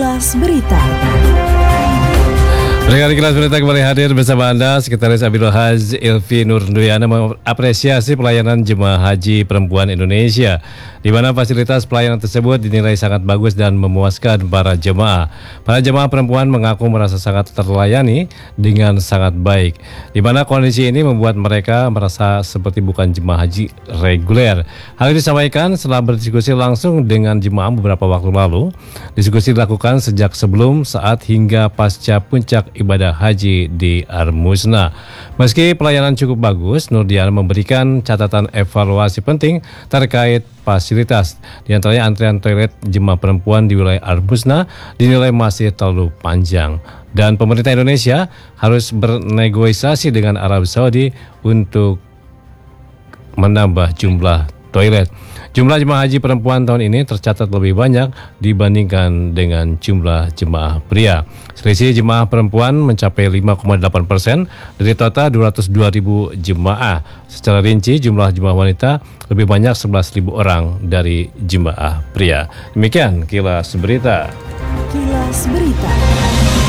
Kilas Berita. Rekan Kilas Berita kembali hadir bersama Anda. Sekretaris Abidul Haj Ilvi Nurduyana mengapresiasi pelayanan jemaah haji perempuan Indonesia, di mana fasilitas pelayanan tersebut dinilai sangat bagus dan memuaskan para jemaah. Para jemaah perempuan mengaku merasa sangat terlayani dengan sangat baik, di mana kondisi ini membuat mereka merasa seperti bukan jemaah haji reguler. Hal ini disampaikan setelah berdiskusi langsung dengan jemaah beberapa waktu lalu. Diskusi dilakukan sejak sebelum, saat hingga pasca puncak ibadah haji di Armusna. Meski pelayanan cukup bagus, Nurduyana memberikan catatan evaluasi penting terkait fasilitas. Di antaranya antrian toilet jemaah perempuan di wilayah Armusna dinilai masih terlalu panjang. Dan pemerintah Indonesia harus bernegosiasi dengan Arab Saudi untuk menambah jumlah toilet. Jumlah jemaah haji perempuan tahun ini tercatat lebih banyak dibandingkan dengan jumlah jemaah pria. Selisih jemaah perempuan mencapai 5,8% dari total 202.000 jemaah. Secara rinci, jumlah jemaah wanita lebih banyak 11.000 orang dari jemaah pria. Demikian Kilas Berita. Kilas Berita.